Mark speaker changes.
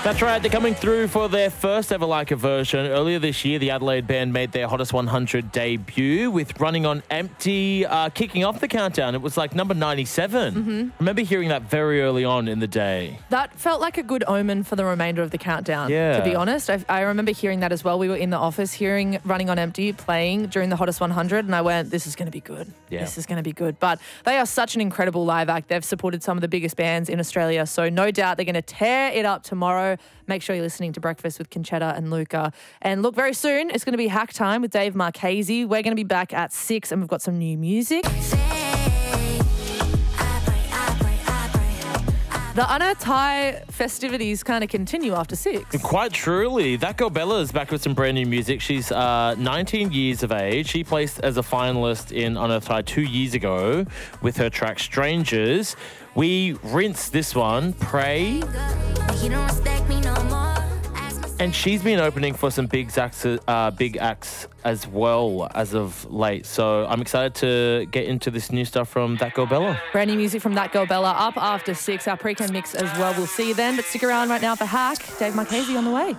Speaker 1: That's right, they're coming through for their first ever Like a version. Earlier this year, the Adelaide band made their Hottest 100 debut with Running on Empty kicking off the countdown. It was like number 97. I remember hearing that very early on in the day.
Speaker 2: That felt like a good omen for the remainder of the countdown,
Speaker 1: Yeah.
Speaker 2: to be honest. I remember hearing that as well. We were in the office hearing Running on Empty playing during the Hottest 100 and I went, this is going to be good.
Speaker 1: Yeah.
Speaker 2: This is going to be good. But they are such an incredible live act. They've supported some of the biggest bands in Australia, so no doubt they're going to tear it up tomorrow. Make sure you're listening to Breakfast with Conchetta and Luca. And look, very soon it's going to be Hack Time with Dave Marchese. We're going to be back at 6 and we've got some new music. The Unearthed High festivities kind of continue after 6.
Speaker 1: Quite truly. That girl Bella is back with some brand new music. She's 19 years of age. She placed as a finalist in Unearthed High 2 years ago with her track Strangers. We rinsed this one, Pray. And she's been opening for some big acts as well as of late. So I'm excited to get into this new stuff from That Girl Bella.
Speaker 2: Brand new music from That Girl Bella up after 6. Our pre-cam mix as well. We'll see you then. But stick around right now for Hack. Dave Marchese on the way.